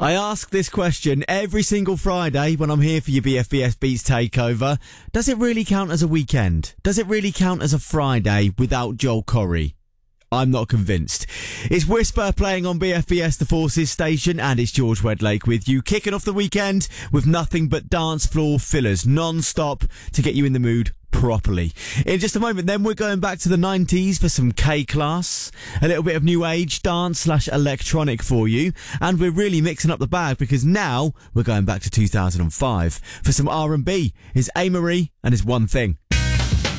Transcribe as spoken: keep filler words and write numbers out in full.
I ask this question every single Friday when I'm here for your B F B S Beats Takeover. Does it really count as a weekend? Does it really count as a Friday without Joel Corry? I'm not convinced. It's Whisper playing on B F B S The Forces station, and it's George Wedlake with you, kicking off the weekend with nothing but dance floor fillers, non-stop, to get you in the mood properly. In just a moment then, we're going back to the nineties for some K-Class, a little bit of new age dance slash electronic for you, and we're really mixing up the bag because now we're going back to two thousand five for some R and B. It's A. Marie and it's One Thing.